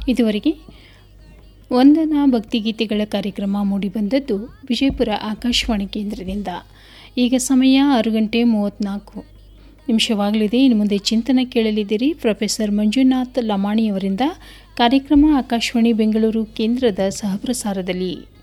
ಇದುವರೆಗೆ ವಂದನಾ ಭಕ್ತಿಗೀತೆಗಳ ಕಾರ್ಯಕ್ರಮ ಮೂಡಿಬಂದದ್ದು ವಿಜಯಪುರ ಆಕಾಶವಾಣಿ ಕೇಂದ್ರದಿಂದ. ಈಗ ಸಮಯ 6:34 ನಿಮಿಷವಾಗಲಿದೆ. ಇನ್ನು ಮುಂದೆ ಚಿಂತನೆ ಕೇಳಲಿದ್ದೀರಿ. ಪ್ರೊಫೆಸರ್ ಮಂಜುನಾಥ್ ಲಮಾಣಿಯವರಿಂದ. ಕಾರ್ಯಕ್ರಮ ಆಕಾಶವಾಣಿ ಬೆಂಗಳೂರು ಕೇಂದ್ರದ ಸಹಪ್ರಸಾರದಲ್ಲಿ.